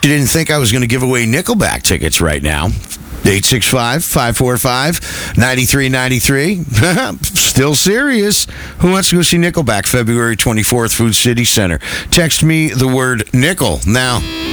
You didn't think I was going to give away Nickelback tickets right now. 865-545-9393. Still serious. Who wants to go see Nickelback February 24th, Food City Center? Text me the word nickel now.